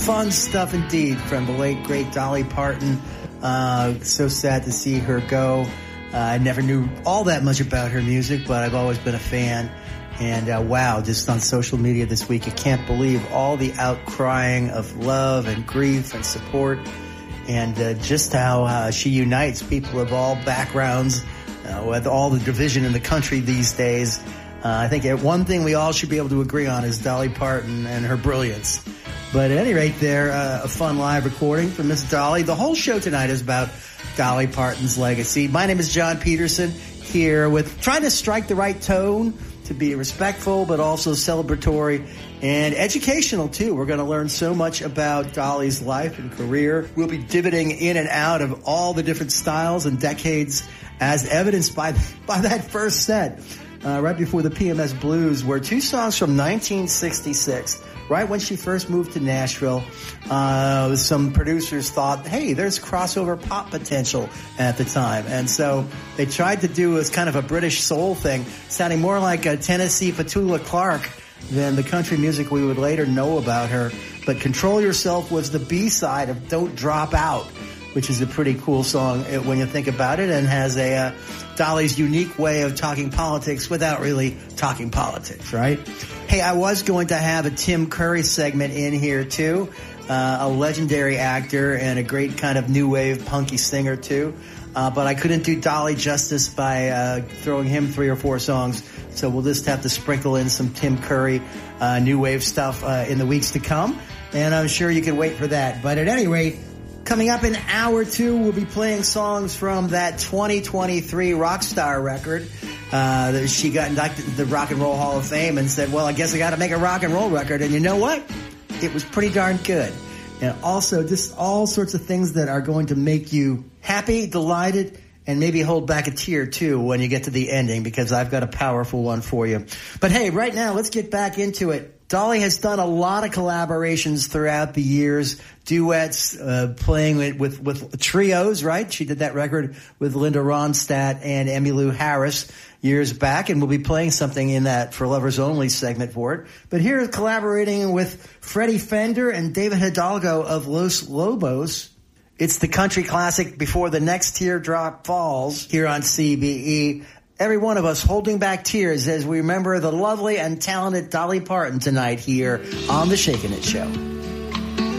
Fun stuff indeed from the late, great Dolly Parton. So sad to see her go. I never knew all that much about her music, but I've always been a fan. And wow, just on social media this week, you can't believe all the outcrying of love and grief and support, and just how she unites people of all backgrounds with all the division in the country these days. I think one thing we all should be able to agree on is Dolly Parton and her brilliance. But at any rate, there, a fun live recording from Miss Dolly. The whole show tonight is about Dolly Parton's legacy. My name is John Peterson, here with trying to strike the right tone to be respectful, but also celebratory and educational, too. We're going to learn so much about Dolly's life and career. We'll be divoting in and out of all the different styles and decades, as evidenced by that first set, right before the PMS Blues, were two songs from 1966. Right when she first moved to Nashville, some producers thought, hey, there's crossover pop potential at the time. And so they tried to do as kind of a British soul thing, sounding more like a Tennessee Petula Clark than the country music we would later know about her. But Control Yourself was the B-side of Don't Drop Out, which is a pretty cool song when you think about it, and has a Dolly's unique way of talking politics without really talking politics, right? Hey, I was going to have a Tim Curry segment in here, too, a legendary actor and a great kind of new wave punky singer, too. But I couldn't do Dolly justice by throwing him 3 or 4 songs, so we'll just have to sprinkle in some Tim Curry new wave stuff in the weeks to come, and I'm sure you can wait for that. But at any rate, coming up in hour 2, we'll be playing songs from that 2023 Rockstar record. She got inducted into the Rock and Roll Hall of Fame and said, well, I guess I got to make a rock and roll record. And you know what? It was pretty darn good. And also just all sorts of things that are going to make you happy, delighted, and maybe hold back a tear, too, when you get to the ending, because I've got a powerful one for you. But hey, right now, let's get back into it. Dolly has done a lot of collaborations throughout the years, duets, playing with trios, right? She did that record with Linda Ronstadt and Emmylou Harris years back, and we'll be playing something in that For Lovers Only segment for it. But here, collaborating with Freddie Fender and David Hidalgo of Los Lobos, it's the country classic Before the Next Teardrop Falls here on CBE. Every one of us holding back tears as we remember the lovely and talented Dolly Parton tonight here on The Shakin' It Show.